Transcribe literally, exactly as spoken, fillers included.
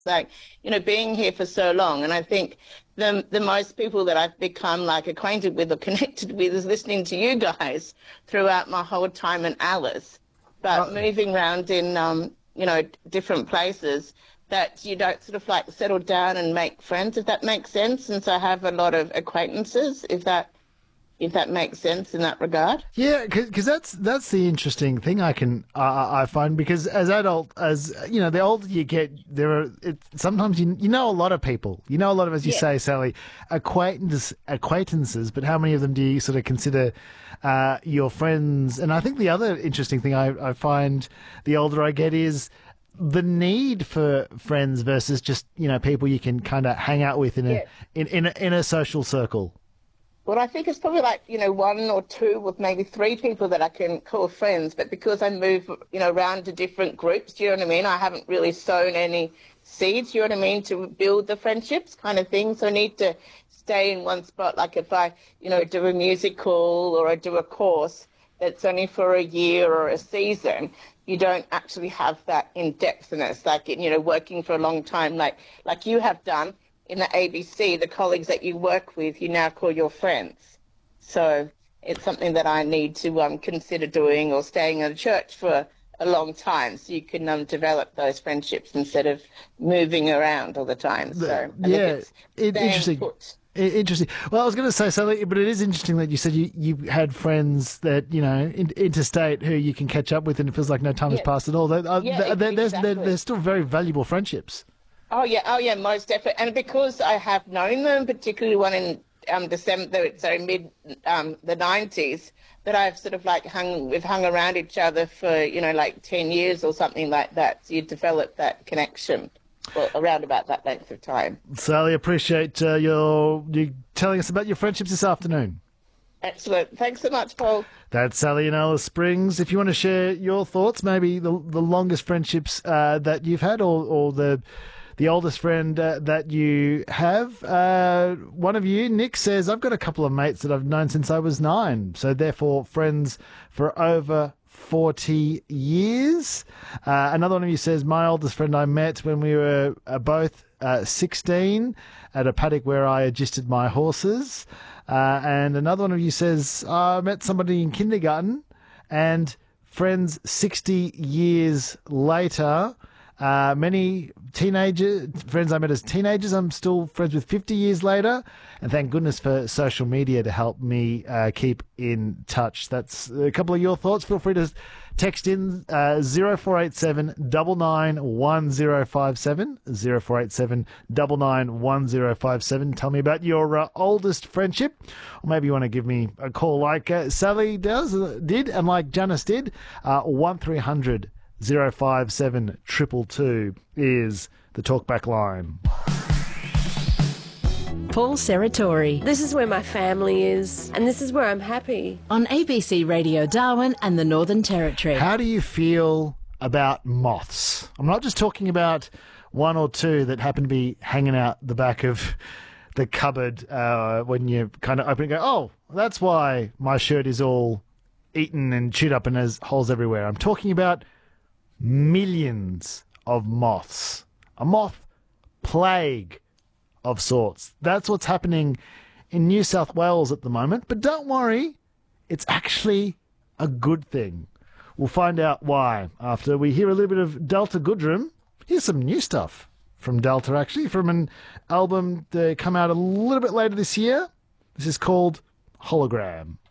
like, you know, being here for so long. And I think the the most people that I've become like acquainted with or connected with is listening to you guys throughout my whole time in Alice. But Uh, moving around in, um, you know, different places, that you don't sort of like settle down and make friends, if that makes sense. And so I have a lot of acquaintances, if that if that makes sense in that regard. Yeah, because that's that's the interesting thing I can uh, I find, because as adult, as you know, the older you get, there are it, sometimes you you know a lot of people, you know a lot of, as you Yeah. say, Sally, acquaintances acquaintances, but how many of them do you sort of consider uh, your friends? And I think the other interesting thing I, I find the older I get is the need for friends versus just, you know, people you can kind of hang out with in a Yeah. in in a, in a social circle. Well, I think it's probably like, you know, one or two with maybe three people that I can call friends. But because I move, you know, around to different groups, do you know what I mean? I haven't really sown any seeds, you know what I mean, to build the friendships kind of thing. So I need to stay in one spot. Like if I, you know, do a musical or I do a course that's only for a year or a season, you don't actually have that in-depthness, like, you know, working for a long time, like like you have done in the A B C, the colleagues that you work with, you now call your friends. So it's something that I need to um, consider doing, or staying in a church for a long time so you can um, develop those friendships instead of moving around all the time. The- So I think yeah, it's it, staying interesting. put. I- Interesting. Well, I was going to say something, but it is interesting that you said you, you had friends that, you know, in, interstate who you can catch up with, and it feels like no time has Yeah, passed at all. They're, uh, yeah, they're, ex- they're, they're, exactly. they're still very valuable friendships. Oh yeah, oh yeah, most definitely. And because I have known them, particularly one in um, December, sorry, mid um, the nineties, that I've sort of like hung, we've hung around each other for, you know, like ten years or something like that. So you develop that connection for around about that length of time. Sally, appreciate uh, your you telling us about your friendships this afternoon. Excellent. Thanks so much, Paul. That's Sally in Alice Springs. If you want to share your thoughts, maybe the the longest friendships uh, that you've had, or, or the the oldest friend uh, that you have. Uh, one of you, Nick, says, I've got a couple of mates that I've known since I was nine, so therefore friends for over forty years. Uh, another one of you says, my oldest friend I met when we were uh, both uh, sixteen at a paddock where I adjusted my horses. Uh, and another one of you says, I met somebody in kindergarten and friends sixty years later. Uh, many teenager friends I met as teenagers, I'm still friends with fifty years later. And thank goodness for social media to help me uh, keep in touch. That's a couple of your thoughts. Feel free to text in uh, zero four eight seven nine nine one zero five seven, zero four eight seven nine nine one zero five seven. Tell me about your uh, oldest friendship. Or maybe you want to give me a call like uh, Sally does, uh, did, and like Janice did. Uh, one three hundred Zero five seven triple two is the talkback line. Paul Serratori This is where my family is, and this is where I'm happy. on A B C Radio Darwin and the Northern Territory. How do you feel about moths? I'm not just talking about one or two that happen to be hanging out the back of the cupboard uh, when you kind of open and go, oh, that's why my shirt is all eaten and chewed up and has holes everywhere. I'm talking about millions of moths. A moth plague of sorts. That's what's happening in New South Wales at the moment. But don't worry, it's actually a good thing. We'll find out why after we hear a little bit of Delta Goodrem. Here's some new stuff from Delta, actually, from an album that come out a little bit later this year. This is called Hologram.